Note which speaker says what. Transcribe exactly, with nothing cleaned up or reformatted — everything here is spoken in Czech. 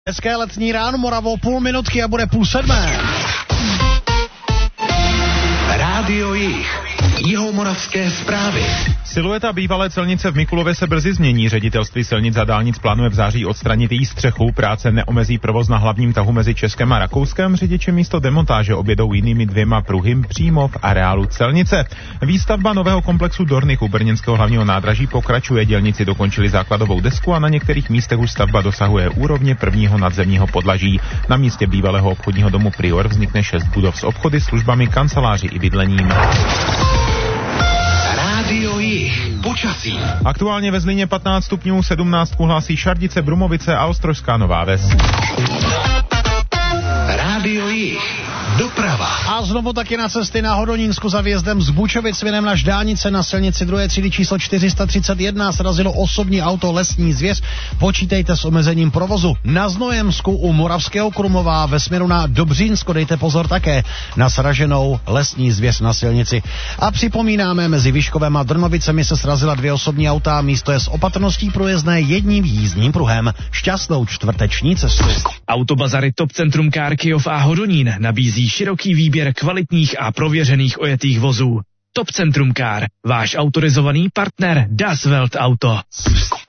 Speaker 1: Hezké letní ráno, Moravo, půl minutky a bude půl sedmé.
Speaker 2: Rádio Jih, jihomoravské zprávy.
Speaker 3: Silueta bývalé celnice v Mikulově se brzy změní. Ředitelství silnic a dálnic plánuje v září odstranit její střechu. Práce neomezí provoz na hlavním tahu mezi Českem a Rakouskem. Řidiči místo demontáže objedou jinými dvěma pruhy přímo v areálu celnice. Výstavba nového komplexu Dornich u brněnského hlavního nádraží pokračuje. Dělníci dokončili základovou desku a na některých místech už stavba dosahuje úrovně prvního nadzemního podlaží. Na místě bývalého obchodního domu Prior vznikne šest budov s obchody, službami, kanceláři i bydlením.
Speaker 2: Rádio Jih, počasí.
Speaker 3: Aktuálně ve Zlíně patnáct stupňů, sedmnáct hlásí Šardice, Brumovice a Ostrožská Nová Ves.
Speaker 2: Rádio Jih, doprava.
Speaker 1: A znovu taky na cesty na Hodonínsku za vjezdem z Bučovic směrem na Ždánice na silnici druhé třídy číslo čtyři sta třicet jedna srazilo osobní auto Lesní zvěř. Počítejte s omezením provozu. Na Znojemsku u Moravského Krumlova ve směru na Dobřínsko dejte pozor také na sraženou Lesní zvěř na silnici. A připomínáme, mezi Vyškovem a Drnovicemi se srazila dvě osobní auta, místo je s opatrností průjezdné jedním jízdním pruhem. Šťastnou čtvrteční cestu.
Speaker 4: Autobazary Top Centrum Car Kyjov a Hodonín nabízí široký výběr kvalitních a prověřených ojetých vozů. Top Centrum Car, váš autorizovaný partner Das Welt Auto.